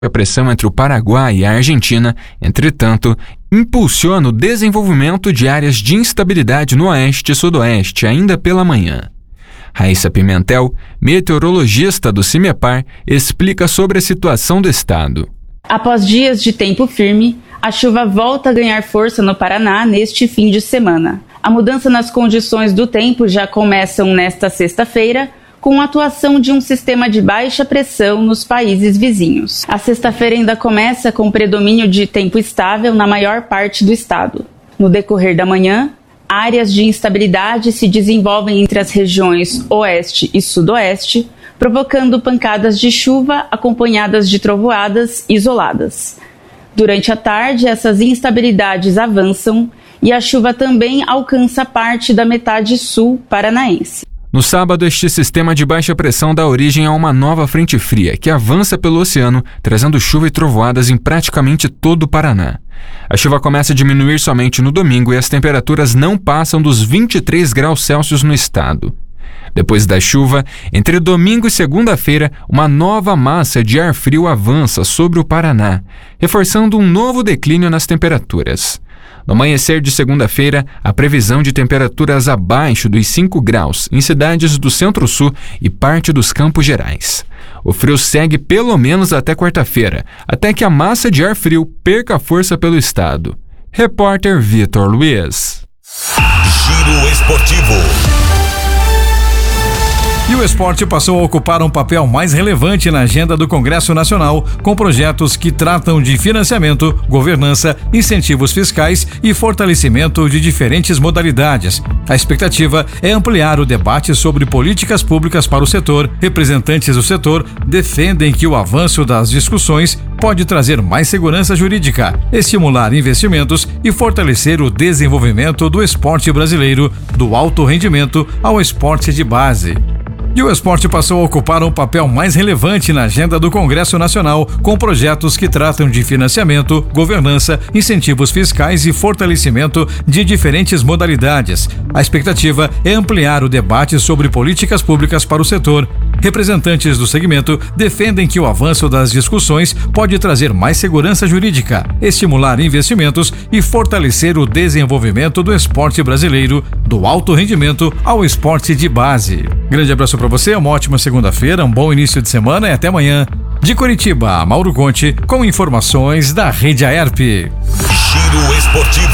A pressão entre o Paraguai e a Argentina, entretanto, impulsiona o desenvolvimento de áreas de instabilidade no oeste e sudoeste ainda pela manhã. Raíssa Pimentel, meteorologista do CIMEPAR, explica sobre a situação do estado. Após dias de tempo firme, a chuva volta a ganhar força no Paraná neste fim de semana. A mudança nas condições do tempo já começam nesta sexta-feira, com a atuação de um sistema de baixa pressão nos países vizinhos. A sexta-feira ainda começa com predomínio de tempo estável na maior parte do estado. No decorrer da manhã, áreas de instabilidade se desenvolvem entre as regiões oeste e sudoeste, provocando pancadas de chuva acompanhadas de trovoadas isoladas. Durante a tarde, essas instabilidades avançam e a chuva também alcança parte da metade sul paranaense. No sábado, este sistema de baixa pressão dá origem a uma nova frente fria que avança pelo oceano, trazendo chuva e trovoadas em praticamente todo o Paraná. A chuva começa a diminuir somente no domingo e as temperaturas não passam dos 23 graus Celsius no estado. Depois da chuva, entre domingo e segunda-feira, uma nova massa de ar frio avança sobre o Paraná, reforçando um novo declínio nas temperaturas. No amanhecer de segunda-feira, a previsão de temperaturas abaixo dos 5 graus em cidades do Centro-Sul e parte dos Campos Gerais. O frio segue pelo menos até quarta-feira, até que a massa de ar frio perca força pelo estado. Repórter Vitor Luiz. Giro Esportivo. E o esporte passou a ocupar um papel mais relevante na agenda do Congresso Nacional, com projetos que tratam de financiamento, governança, incentivos fiscais e fortalecimento de diferentes modalidades. A expectativa é ampliar o debate sobre políticas públicas para o setor. Representantes do setor defendem que o avanço das discussões pode trazer mais segurança jurídica, estimular investimentos e fortalecer o desenvolvimento do esporte brasileiro, do alto rendimento ao esporte de base. E o esporte passou a ocupar um papel mais relevante na agenda do Congresso Nacional, com projetos que tratam de financiamento, governança, incentivos fiscais e fortalecimento de diferentes modalidades. A expectativa é ampliar o debate sobre políticas públicas para o setor. Representantes do segmento defendem que o avanço das discussões pode trazer mais segurança jurídica, estimular investimentos e fortalecer o desenvolvimento do esporte brasileiro, do alto rendimento ao esporte de base. Grande abraço para você, uma ótima segunda-feira, um bom início de semana e até amanhã. De Curitiba, Mauro Conte, com informações da Rede Aerp. Giro Esportivo.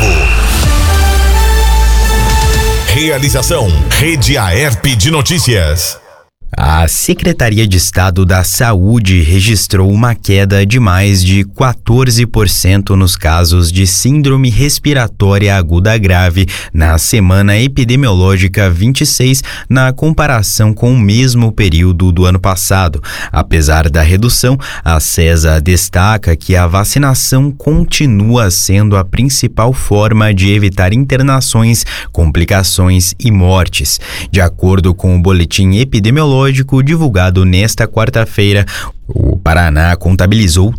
Realização Rede Aerp de Notícias. A Secretaria de Estado da Saúde registrou uma queda de mais de 14% nos casos de síndrome respiratória aguda grave na semana epidemiológica 26, na comparação com o mesmo período do ano passado. Apesar da redução, a CESA destaca que a vacinação continua sendo a principal forma de evitar internações, complicações e mortes. De acordo com o boletim epidemiológico divulgado nesta quarta-feira, o Paraná contabilizou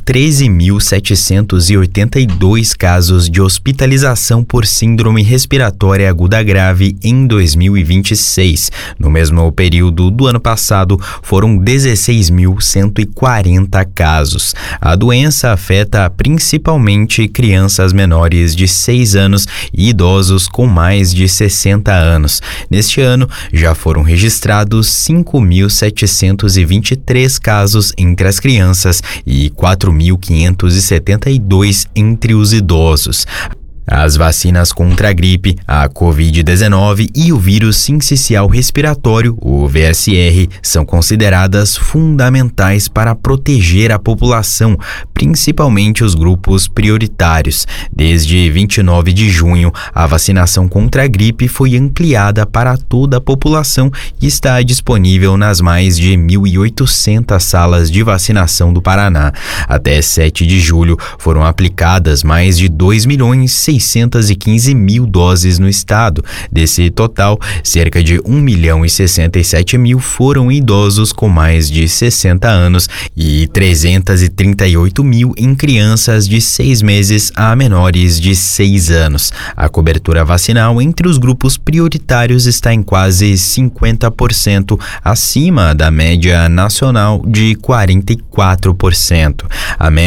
13.782 casos de hospitalização por síndrome respiratória aguda grave em 2026. No mesmo período do ano passado, foram 16.140 casos. A doença afeta principalmente crianças menores de 6 anos e idosos com mais de 60 anos. Neste ano, já foram registrados 5.723 casos entre as crianças e 4.572 entre os idosos. As vacinas contra a gripe, a Covid-19 e o vírus sincicial respiratório, o VSR, são consideradas fundamentais para proteger a população, principalmente os grupos prioritários. Desde 29 de junho, a vacinação contra a gripe foi ampliada para toda a população e está disponível nas mais de 1.800 salas de vacinação do Paraná. Até 7 de julho, foram aplicadas mais de 2.600.000 615 mil doses no estado. Desse total, cerca de 1.067.000 foram idosos com mais de 60 anos e 338 mil em crianças de 6 meses a menores de 6 anos. A cobertura vacinal entre os grupos prioritários está em quase 50%, acima da média nacional de 44%. A